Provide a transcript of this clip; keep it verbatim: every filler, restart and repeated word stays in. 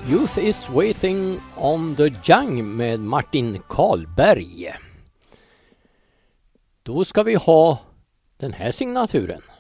Youth is waiting on the young med Martin Karlberg. Då ska vi ha den här signaturen.